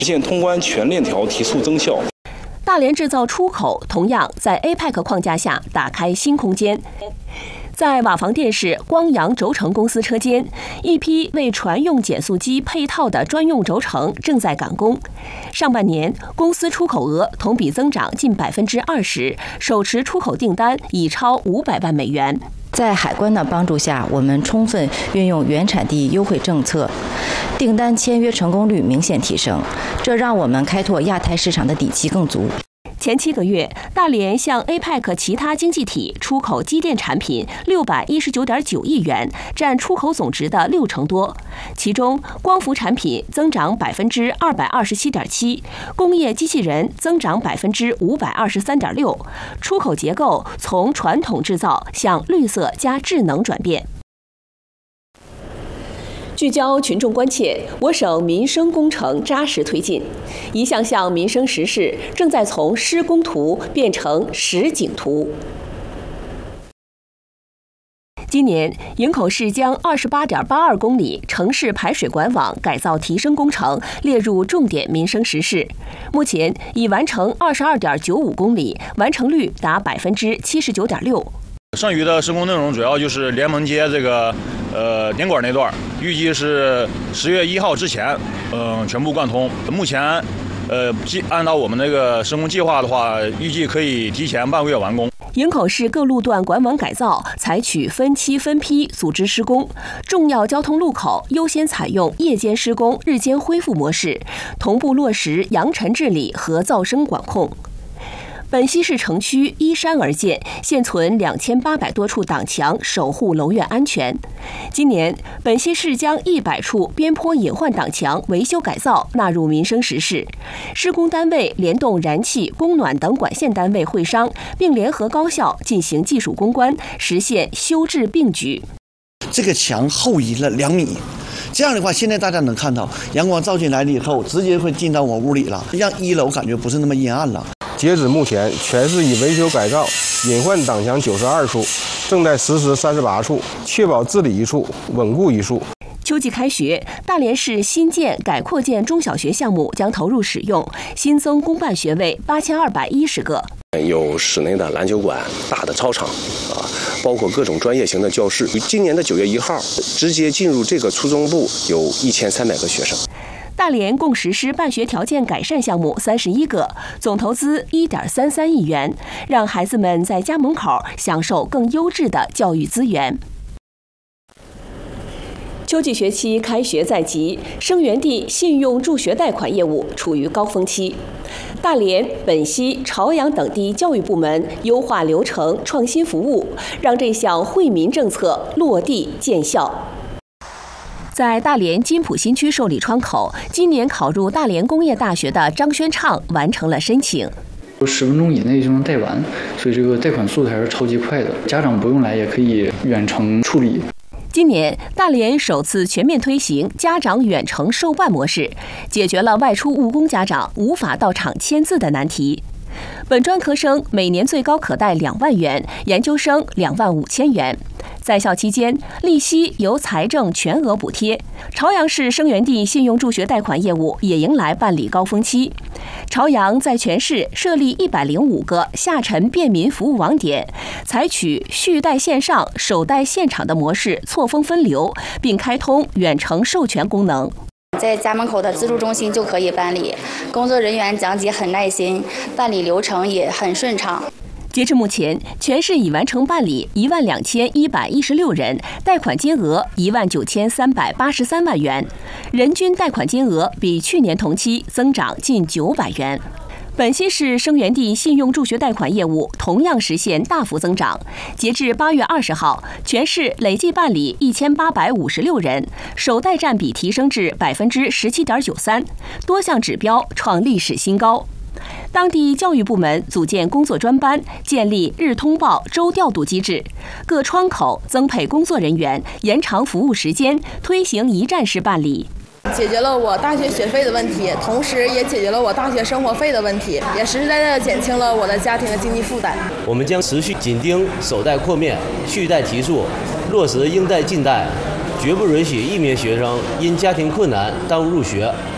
实现通关全链条提速增效。 大连制造出口同样在 APEC 框架下打开新空间。在瓦房店市光阳轴承公司车间，一批为船用减速机配套的专用轴承正在赶工。上半年，公司出口额同比增长近20%，手持出口订单已超500万美元。 在海关的帮助下，我们充分运用原产地优惠政策，订单签约成功率明显提升，这让我们开拓亚太市场的底气更足。 前7个月，大连向 APEC 其他经济体出口机电产品619.9亿元，占出口总值的60%多。其中，光伏产品增长227.7%，工业机器人增长523.6%，出口结构从传统制造向绿色加智能转变。聚焦群众关切，我省民生工程扎实推进，一项项民生实事正在从施工图变成实景图。今年，营口市将28.82公里城市排水管网改造提升工程列入重点民生实事，目前已完成22.95公里，完成率达79.6%。 剩余的施工内容主要就是联盟街这个点管那段，预计是10月1号之前全部贯通。目前按照我们那个施工计划的话，预计可以提前半个月完工。 营口市各路段管网改造采取分期分批组织施工，重要交通路口优先采用夜间施工、日间恢复模式，同步落实扬尘治理和噪声管控。本溪市城区依山而建，现存2800多处挡墙，守护楼院安全。今年，本溪市将100处边坡隐患挡墙维修改造纳入民生实事。施工单位联动燃气、供暖等管线单位会商，并联合高校进行技术攻关，实现修治并举。 这个墙后移了2米。这样的话，现在大家能看到阳光照进来了以后，直接会进到我屋里了，让1楼感觉不是那么阴暗了。 截止目前，全市已维修改造隐患挡墙92处，正在实施38处，确保治理1处，稳固1处。 秋季开学，大连市新建改扩建中小学项目将投入使用，新增公办学位8210个。 有室内的篮球馆、大的操场包括各种专业型的教室。今年的9月1号，直接进入这个初中部有1300个学生。 大连共实施办学条件改善项目31个，总投资1.33亿元，让孩子们在家门口享受更优质的教育资源。秋季学期开学在即，生源地信用助学贷款业务处于高峰期。大连、本溪、朝阳等地教育部门优化流程、创新服务，让这项惠民政策落地见效。在大连金浦新区受理窗口，今年考入大连工业大学的张宣畅完成了申请。 10分钟以内就能贷完，所以这个贷款速度还是超级快的，家长不用来也可以远程处理。 今年，大连首次全面推行家长远程授办模式，解决了外出务工家长无法到场签字的难题。本专科生每年最高可贷2万元，研究生25000元。在校期间，利息由财政全额补贴。朝阳市生源地信用助学贷款业务也迎来办理高峰期。朝阳在全市设立105个下沉便民服务网点，采取续贷线上、首贷现场的模式错峰分流，并开通远程授权功能。 在家门口的自助中心就可以办理，工作人员讲解很耐心，办理流程也很顺畅。 截至目前，全市已完成办理12116人，贷款金额19383万元，人均贷款金额比去年同期增长近900元。本溪市生源地信用助学贷款业务同样实现大幅增长，截至8月20号，全市累计办理1856人，首贷占比提升至17.93%，多项指标创历史新高。当地教育部门组建工作专班，建立日通报、周调度机制，各窗口增配工作人员，延长服务时间，推行一站式办理。 解决了我大学学费的问题，同时也解决了我大学生活费的问题，也实实在在地减轻了我的家庭的经济负担。 我们将持续紧盯首贷扩面、续贷提速，落实应贷尽贷，绝不允许1名学生因家庭困难耽误入学。